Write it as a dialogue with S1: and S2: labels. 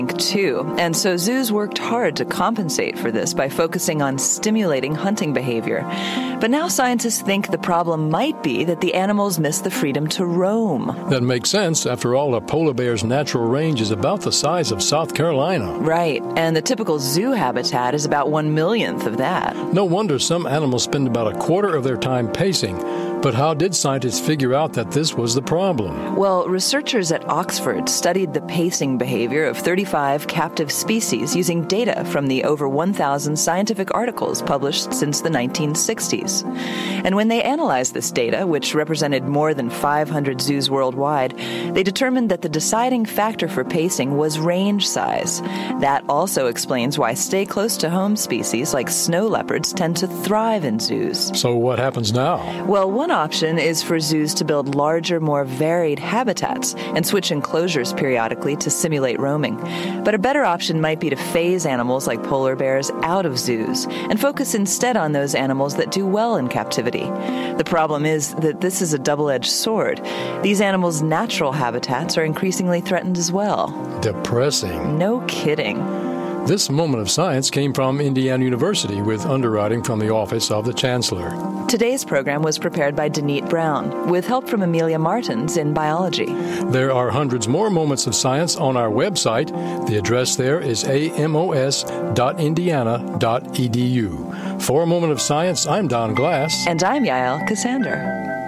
S1: too. And so zoos worked hard to compensate for this by focusing on stimulating hunting behavior. But now scientists think the problem might be that the animals miss the freedom to roam.
S2: That makes sense. After all, a polar bear's natural range is about the size of South Carolina.
S1: Right, and the typical zoo habitat is about 1/1,000,000th of that.
S2: No wonder some animals spend about a quarter of their time pacing. But how did scientists figure out that this was the problem?
S1: Well, researchers at Oxford studied the pacing behavior of 35 captive species using data from the over 1,000 scientific articles published since the 1960s. And when they analyzed this data, which represented more than 500 zoos worldwide, they determined that the deciding factor for pacing was range size. That also explains why stay-close-to-home species like snow leopards tend to thrive in zoos.
S2: So what happens now?
S1: Well, one option is for zoos to build larger, more varied habitats and switch enclosures periodically to simulate roaming. But a better option might be to phase animals like polar bears out of zoos and focus instead on those animals that do well in captivity. The problem is that this is a double-edged sword. These animals' natural habitats are increasingly threatened as well.
S2: Depressing.
S1: No kidding.
S2: This moment of science came from Indiana University with underwriting from the Office of the Chancellor.
S1: Today's program was prepared by Denise Brown with help from Amelia Martins in biology.
S2: There are hundreds more moments of science on our website. The address there is amos.indiana.edu. For A Moment of Science, I'm Don Glass.
S1: And I'm Yael Cassander.